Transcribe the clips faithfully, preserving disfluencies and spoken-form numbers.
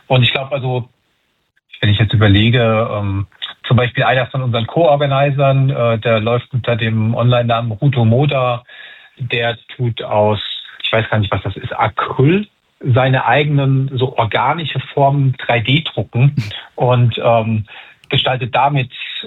Und ich glaube also, wenn ich jetzt überlege, ähm, zum Beispiel einer von unseren Co-Organisern, äh, der läuft unter dem Online-Namen Ruto Moda, der tut aus, ich weiß gar nicht, was das ist, Acryl, seine eigenen so organische Formen drei D drucken und ähm, gestaltet damit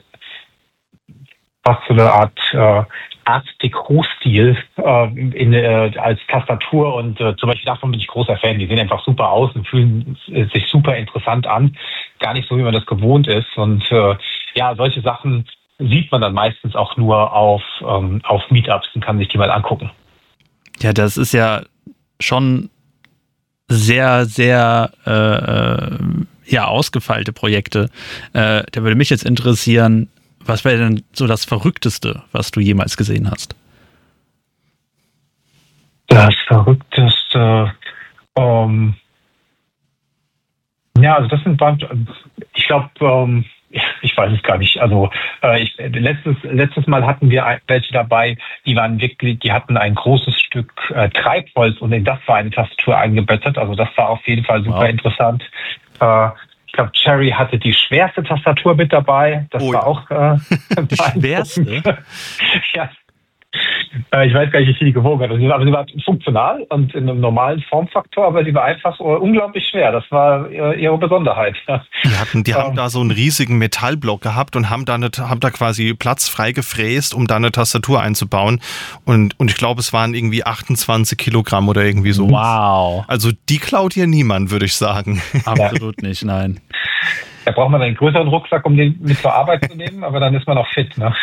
was für eine Art äh, Art Deco-Stil äh, in, äh, als Tastatur und äh, zum Beispiel davon bin ich großer Fan. Die sehen einfach super aus und fühlen sich super interessant an. Gar nicht so, wie man das gewohnt ist. Und äh, ja, solche Sachen sieht man dann meistens auch nur auf, ähm, auf Meetups und kann sich die mal angucken. Ja, das ist ja schon sehr, sehr äh, ja, ausgefeilte Projekte. Äh, da würde mich jetzt interessieren, was wäre denn so das Verrückteste, was du jemals gesehen hast? Das Verrückteste, ähm, ja, also das sind, ich glaube, ähm, ich weiß es gar nicht. Also äh, ich, letztes, letztes Mal hatten wir welche dabei, die waren wirklich, die hatten ein großes Stück äh, Treibholz und in das war eine Tastatur eingebettet. Also das war auf jeden Fall super wow. interessant. Äh, Ich glaube, Cherry hatte die schwerste Tastatur mit dabei. Das oh, war auch äh, die schwerste? Ja. Äh, ich weiß gar nicht, wie viel die gewogen hat. Aber sie war funktional und in einem normalen Formfaktor, aber sie war einfach uh, unglaublich schwer. Das war äh, ihre Besonderheit. Die, hatten, die ähm, haben da so einen riesigen Metallblock gehabt und haben da, eine, haben da quasi Platz frei gefräst, um da eine Tastatur einzubauen. Und, und ich glaube, es waren irgendwie achtundzwanzig Kilogramm oder irgendwie so. Wow. Also die klaut hier niemand, würde ich sagen. Absolut nicht, nein. Da braucht man einen größeren Rucksack, um den mit zur Arbeit zu nehmen, aber dann ist man auch fit, ne?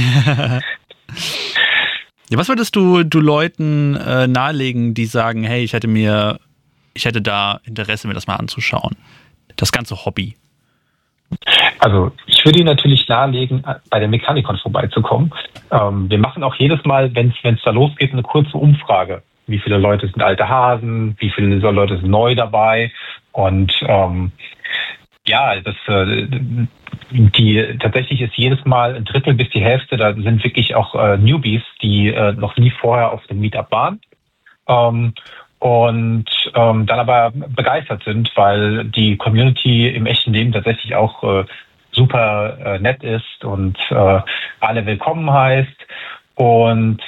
Ja, was würdest du, du Leuten äh, nahelegen, die sagen, hey, ich hätte mir, ich hätte da Interesse, mir das mal anzuschauen? Das ganze Hobby. Also ich würde Ihnen natürlich nahelegen, bei der Mechanikon vorbeizukommen. Ähm, wir machen auch jedes Mal, wenn es da losgeht, eine kurze Umfrage. Wie viele Leute sind alte Hasen? Wie viele Leute sind neu dabei? Und ähm, ja, das äh, die tatsächlich ist jedes Mal ein Drittel bis die Hälfte, da sind wirklich auch äh, Newbies, die äh, noch nie vorher auf dem Meetup waren ähm, und ähm, dann aber begeistert sind, weil die Community im echten Leben tatsächlich auch äh, super äh, nett ist und äh, alle willkommen heißt. Und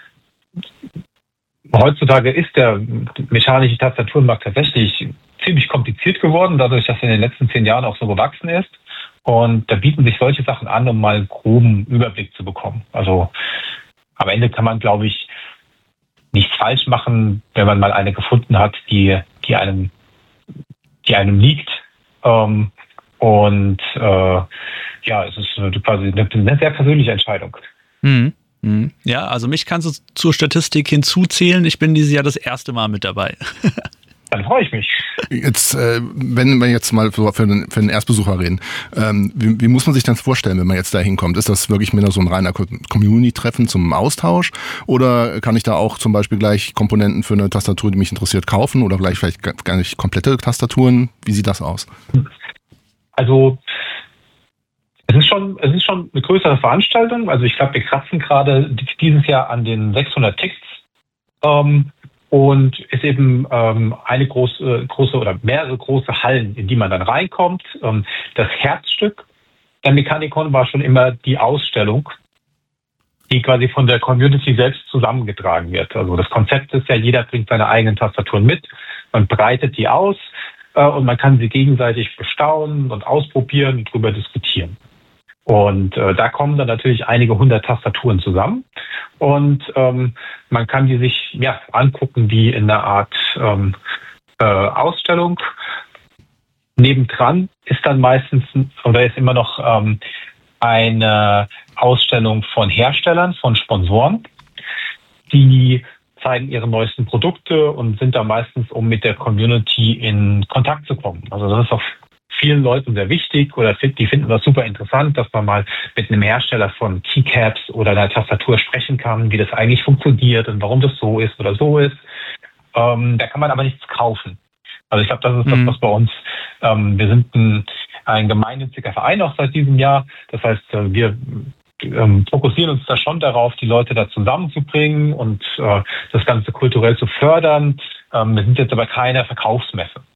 heutzutage ist der mechanische Tastaturenmarkt tatsächlich ziemlich kompliziert geworden, dadurch, dass er in den letzten zehn Jahren auch so gewachsen ist. Und da bieten sich solche Sachen an, um mal einen groben Überblick zu bekommen. Also am Ende kann man, glaube ich, nichts falsch machen, wenn man mal eine gefunden hat, die, die einem, die einem liegt. Ähm, und äh, ja, es ist quasi eine, eine sehr persönliche Entscheidung. Mhm. Ja, also mich kannst du zur Statistik hinzuzählen. Ich bin dieses Jahr das erste Mal mit dabei. Dann freue ich mich. Jetzt, äh, wenn wir jetzt mal für, für, den, für den Erstbesucher reden, ähm, wie, wie muss man sich das vorstellen, wenn man jetzt da hinkommt? Ist das wirklich mehr so ein reiner Community-Treffen zum Austausch? Oder kann ich da auch zum Beispiel gleich Komponenten für eine Tastatur, die mich interessiert, kaufen? Oder gleich vielleicht gar nicht komplette Tastaturen? Wie sieht das aus? Also es ist schon, es ist schon eine größere Veranstaltung. Also ich glaube, wir kratzen gerade dieses Jahr an den sechshundert Tickets. Ähm, Und ist eben ähm, eine große, große oder mehrere große Hallen, in die man dann reinkommt. Ähm, das Herzstück der Mechanikon war schon immer die Ausstellung, die quasi von der Community selbst zusammengetragen wird. Also das Konzept ist ja, jeder bringt seine eigenen Tastaturen mit, man breitet die aus äh, und man kann sie gegenseitig bestaunen und ausprobieren und drüber diskutieren. Und äh, da kommen dann natürlich einige hundert Tastaturen zusammen und ähm, man kann die sich ja angucken wie in einer Art ähm, äh, Ausstellung. Nebendran ist dann meistens oder ist immer noch ähm, eine Ausstellung von Herstellern, von Sponsoren, die zeigen ihre neuesten Produkte und sind da meistens, um mit der Community in Kontakt zu kommen. Also das ist auch vielen Leuten sehr wichtig oder die finden das super interessant, dass man mal mit einem Hersteller von Keycaps oder einer Tastatur sprechen kann, wie das eigentlich funktioniert und warum das so ist oder so ist. Ähm, da kann man aber nichts kaufen. Also ich glaube, das ist mhm. das, was bei uns, ähm, wir sind ein, ein gemeinnütziger Verein auch seit diesem Jahr. Das heißt, wir ähm, fokussieren uns da schon darauf, die Leute da zusammenzubringen und äh, das Ganze kulturell zu fördern. Ähm, wir sind jetzt aber keine Verkaufsmesse.